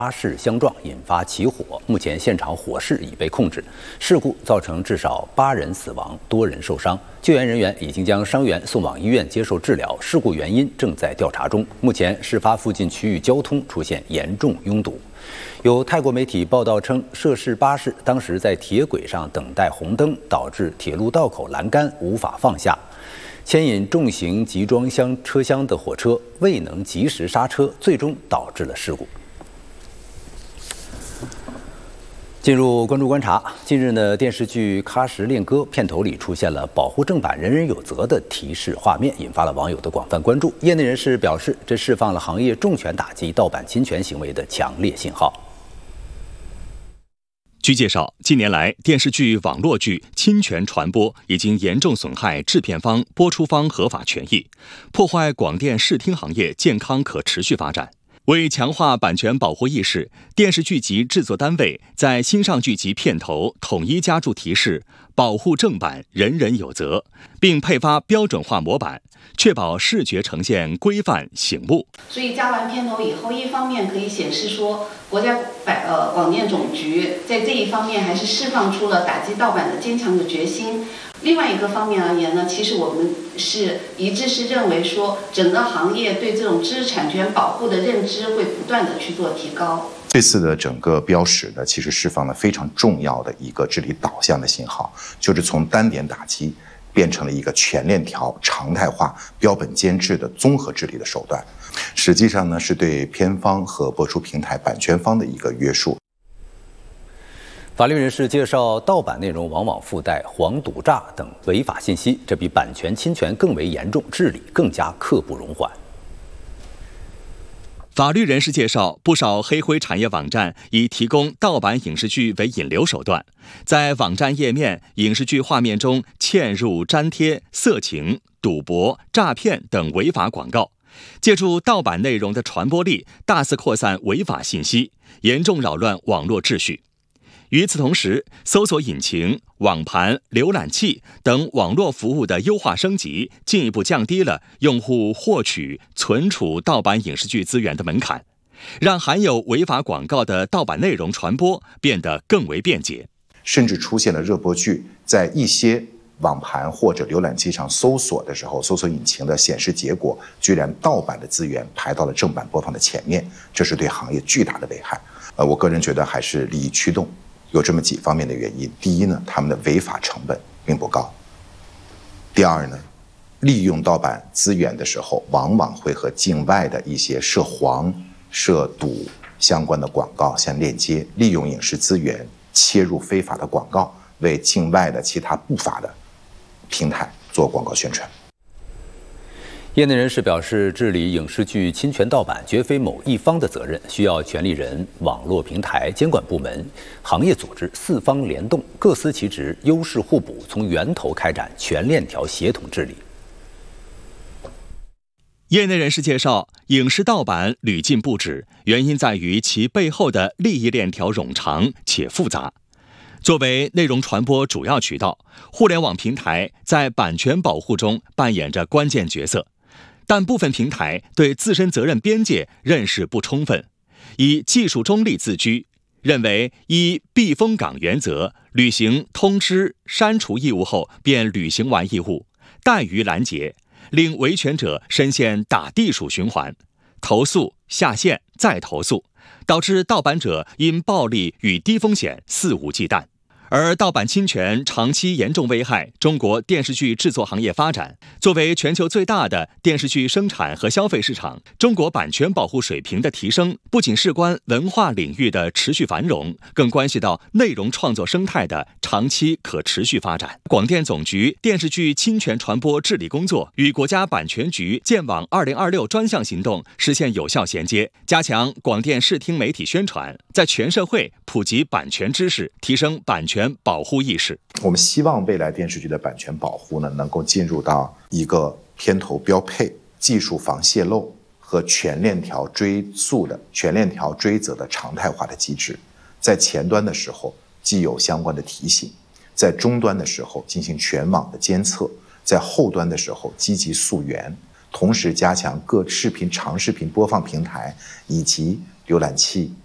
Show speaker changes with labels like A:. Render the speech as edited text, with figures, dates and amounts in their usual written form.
A: 巴士相撞引发起火，目前现场火势已被控制。事故造成至少8人死亡，多人受伤。救援人员已经将伤员送往医院接受治疗，事故原因正在调查中。目前，事发附近区域交通出现严重拥堵。有泰国媒体报道称，涉事巴士当时在铁轨上等待红灯，导致铁路道口栏杆无法放下。牵引重型集装箱车厢的火车未能及时刹车，最终导致了事故。进入关注观察，近日呢，电视剧《喀什恋歌》片头里出现了保护正版人人有责的提示画面，引发了网友的广泛关注。业内人士表示，这释放了行业重拳打击盗版侵权行为的强烈信号。
B: 据介绍，近年来电视剧、网络剧侵权传播已经严重损害制片方、播出方合法权益，破坏广电视听行业健康可持续发展。为强化版权保护意识，电视剧集制作单位在新上剧集片头统一加注提示“保护正版，人人有责”，并配发标准化模板，确保视觉呈现规范醒目。
C: 所以加完片头以后，一方面可以显示说国家广电总局在这一方面还是释放出了打击盗版的坚强的决心。另外一个方面而言呢，其实我们是一致是认为说，整个行业对这种知识产权保护的认知会不断的去做提高。
D: 这次的整个标识呢，其实释放了非常重要的一个治理导向的信号，就是从单点打击变成了一个全链条、常态化、标本兼治的综合治理的手段。实际上呢，是对片方和播出平台版权方的一个约束。
A: 法律人士介绍，盗版内容往往附带黄赌诈等违法信息，这比版权侵权更为严重，治理更加刻不容缓。
B: 法律人士介绍，不少黑灰产业网站以提供盗版影视剧为引流手段，在网站页面、影视剧画面中嵌入粘贴色情、赌博、诈骗等违法广告，借助盗版内容的传播力，大肆扩散违法信息，严重扰乱网络秩序。与此同时，搜索引擎、网盘、浏览器等网络服务的优化升级，进一步降低了用户获取、存储盗版影视剧资源的门槛，让含有违法广告的盗版内容传播变得更为便捷。
D: 甚至出现了热播剧在一些网盘或者浏览器上搜索的时候，搜索引擎的显示结果居然盗版的资源排到了正版播放的前面，这是对行业巨大的危害。我个人觉得还是利益驱动。有这么几方面的原因。第一呢，他们的违法成本并不高。第二呢，利用盗版资源的时候，往往会和境外的一些涉黄、涉赌相关的广告相链接，利用影视资源切入非法的广告，为境外的其他不法的平台做广告宣传。
A: 业内人士表示，治理影视剧侵权盗版绝非某一方的责任，需要权利人、网络平台、监管部门、行业组织4方联动，各司其职，优势互补，从源头开展全链条协同治理。
B: 业内人士介绍，影视盗版屡禁不止，原因在于其背后的利益链条冗长且复杂。作为内容传播主要渠道，互联网平台在版权保护中扮演着关键角色。但部分平台对自身责任边界认识不充分，以技术中立自居，认为依避风港原则履行通知、删除义务后便履行完义务，怠于拦截，令维权者深陷打地鼠循环，投诉下线再投诉，导致盗版者因暴利与低风险肆无忌惮。而盗版侵权长期严重危害中国电视剧制作行业发展。作为全球最大的电视剧生产和消费市场，中国版权保护水平的提升，不仅事关文化领域的持续繁荣，更关系到内容创作生态的长期可持续发展。广电总局电视剧侵权传播治理工作与国家版权局建网2026专项行动实现有效衔接，加强广电视听媒体宣传，在全社会普及版权知识，提升版权保护意识。
D: 我们希望未来电视剧的版权保护呢，能够进入到一个片头标配、技术防泄漏和全链条追溯的全链条追责的常态化的机制。在前端的时候，既有相关的提醒，在终端的时候进行全网的监测，在后端的时候积极溯源，同时加强各长视频播放平台以及浏览器